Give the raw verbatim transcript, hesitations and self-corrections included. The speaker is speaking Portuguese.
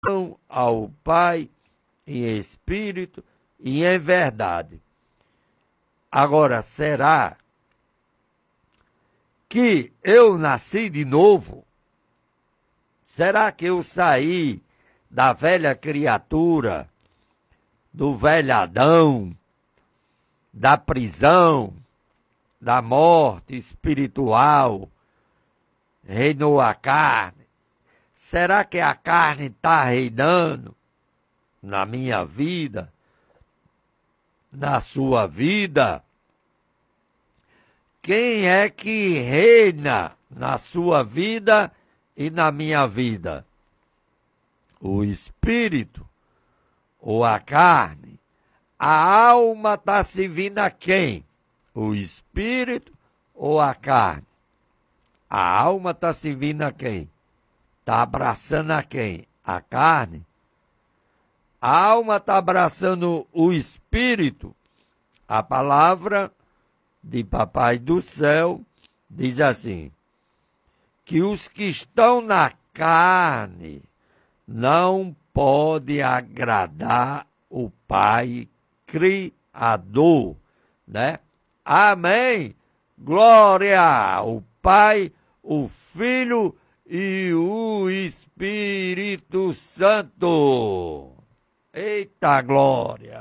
ao Pai em espírito e em verdade. Agora, será que eu nasci de novo? Será que eu saí da velha criatura, do velho Adão, da prisão, da morte espiritual, reinou a carne? Será que a carne está reinando na minha vida, na sua vida? Quem é que reina na sua vida e na minha vida? O espírito ou a carne? A alma está servindo a quem? O espírito ou a carne? A alma está servindo a quem? Está abraçando a quem? A carne? A alma está abraçando o espírito? A palavra de Papai do Céu diz assim, que os que estão na carne não podem agradar o Pai Criador, né? Amém? Glória ao Pai, o Filho e o Espírito Santo. Eita glória!